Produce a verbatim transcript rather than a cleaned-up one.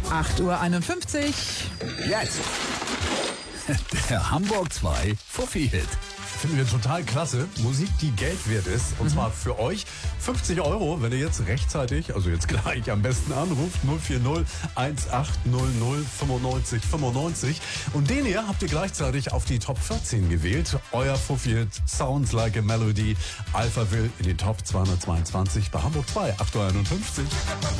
acht Uhr einundfünfzig. Jetzt der Hamburg zwei Fuffi-Hit. Finden wir total klasse. Musik, die Geld wert ist. Und mhm. zwar für euch fünfzig Euro, wenn ihr jetzt rechtzeitig, also jetzt gleich am besten anruft. null vier null eins acht null null fünfundneunzig fünfundneunzig. Und den hier habt ihr gleichzeitig auf die Top vierzehn gewählt. Euer Fuffi-Hit Sounds Like a Melody. Alphaville in die Top zweihundertzweiundzwanzig bei Hamburg zwei, acht Uhr einundfünfzig.